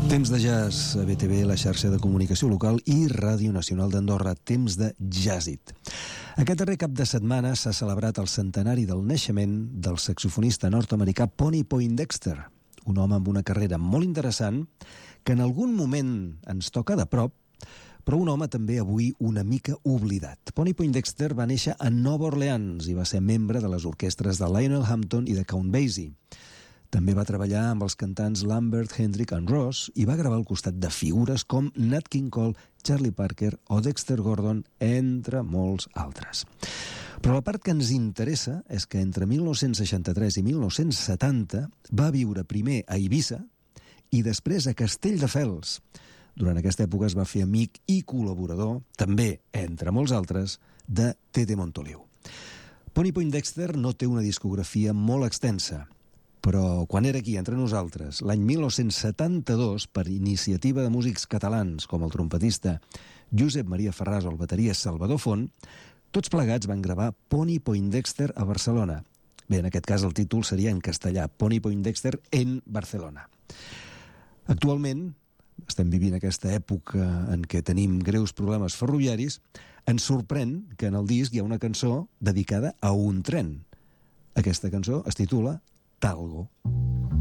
Temps de jazz a BTV, la xarxa de comunicació local i Ràdio Nacional d'Andorra. Temps de Jazzit. Aquest darrer cap de setmana s'ha celebrat el centenari del naixement del saxofonista nord-americà Pony Poindexter, un home amb una carrera molt interessant que en algun moment ens toca de prop, però un home també avui una mica oblidat. Pony Poindexter va néixer a Nova Orleans i va ser membre de les orquestres de Lionel Hampton i de Count Basie. També va treballar amb els cantants Lambert, Hendrick and Ross i va gravar al costat de figures com Nat King Cole, Charlie Parker o Dexter Gordon, entre molts altres. Però la part que ens interessa és que entre 1963 i 1970 va viure primer a Eivissa i després a Castelldefels. Durant aquesta època es va fer amic i col·laborador, també, entre molts altres, de Tede Montoliu. Pony Poindexter no té una discografia molt extensa, però quan era aquí entre nosaltres, l'any 1972, per iniciativa de músics catalans com el trompetista Josep Maria Ferràs o el bateria Salvador Font, tots plegats van gravar Pony Poindexter a Barcelona. Bé, en aquest cas el títol seria en castellà, Pony Poindexter en Barcelona. Actualment, estem vivint aquesta època en què tenim greus problemes ferroviaris, ens sorprèn que en el disc hi ha una cançó dedicada a un tren. Aquesta cançó es titula Talgo.